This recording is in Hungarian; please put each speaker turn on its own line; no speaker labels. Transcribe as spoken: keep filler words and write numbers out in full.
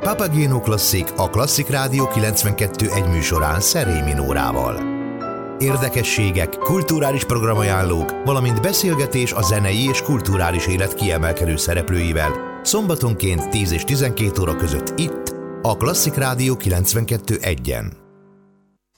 Papageno Klasszik a Klasszik Rádió kilencvenkettő pont egy műsorán Szerémi Nórával. Érdekességek, kulturális programajánlók, valamint beszélgetés a zenei és kulturális élet kiemelkedő szereplőivel szombatonként tíz és tizenkét óra között itt, a Klasszik Rádió kilencvenkettő pont egyen.